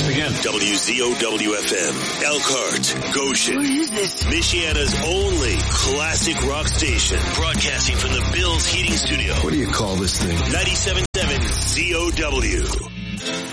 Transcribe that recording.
Thanks again. WZOW-FM, Elkhart, Goshen. What is this? Michiana's only classic rock station. Broadcasting from the Bills Heating Studio. What do you call this thing? 97.7 ZOW.